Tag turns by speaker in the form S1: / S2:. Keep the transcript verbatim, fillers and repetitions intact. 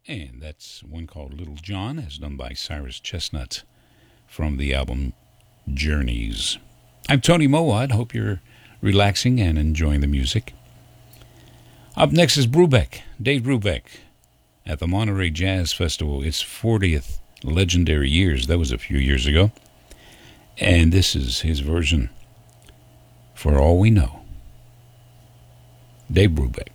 S1: And that's one called Little John, as done by Cyrus Chestnut from the album Journeys. I'm Tony Mowat. Hope you're relaxing and enjoying the music. Up next is Brubeck, Dave Brubeck, at the Monterey Jazz Festival. Its fortieth legendary years. That was a few years ago. And this is his version, For All We Know. Dave Brubeck.